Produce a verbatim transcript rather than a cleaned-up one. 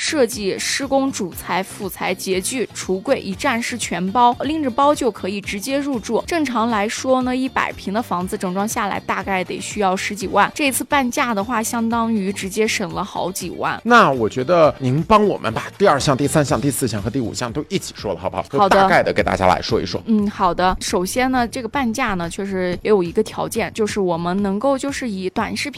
设计、施工、主材、辅材、洁具、橱柜一站式全包，拎着包就可以直接入住。正常来说呢，一百平的房子整装下来大概得需要十几万，这次半价的话，相当于直接省了好几万。 那我觉得您帮我们把第二项、第三项、第四项和第五项都一起说了，好不好？ 好的， 大概的给大家来说一说。 嗯，好的。首先呢，这个半价呢，确实也有一个条件，就是我们能够就是以短视频